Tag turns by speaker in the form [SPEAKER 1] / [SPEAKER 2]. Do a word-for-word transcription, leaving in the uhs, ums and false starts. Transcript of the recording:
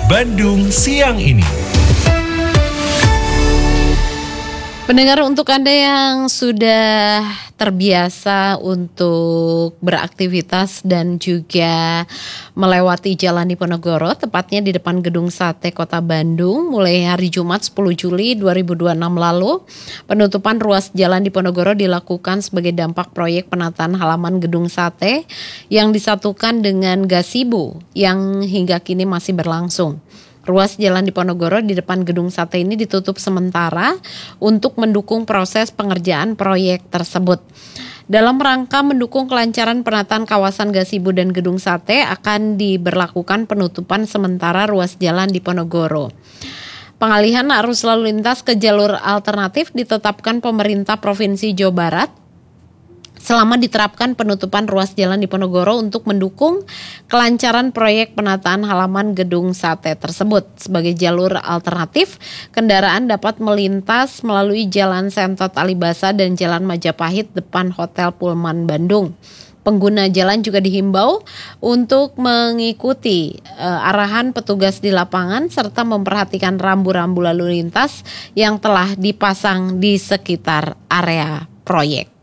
[SPEAKER 1] Bandung Siang Ini.
[SPEAKER 2] Pendengar, untuk Anda yang sudah terbiasa untuk beraktivitas dan juga melewati Jalan Diponegoro, tepatnya di depan Gedung Sate Kota Bandung, mulai hari Jumat sepuluh Juli dua ribu dua puluh enam lalu, penutupan ruas Jalan Diponegoro dilakukan sebagai dampak proyek penataan halaman Gedung Sate yang disatukan dengan gazebo yang hingga kini masih berlangsung. Ruas Jalan Diponegoro di depan Gedung Sate ini ditutup sementara untuk mendukung proses pengerjaan proyek tersebut. Dalam rangka mendukung kelancaran penataan kawasan gazebo dan Gedung Sate, akan diberlakukan penutupan sementara ruas Jalan Diponegoro. Pengalihan arus lalu lintas ke jalur alternatif ditetapkan pemerintah Provinsi Jawa Barat selama diterapkan penutupan ruas Jalan Diponegoro untuk mendukung kelancaran proyek penataan halaman Gedung Sate tersebut. Sebagai jalur alternatif, kendaraan dapat melintas melalui Jalan Sentot Alibasa dan Jalan Majapahit depan Hotel Pullman Bandung. Pengguna jalan juga dihimbau untuk mengikuti uh, arahan petugas di lapangan serta memperhatikan rambu-rambu lalu lintas yang telah dipasang di sekitar area proyek.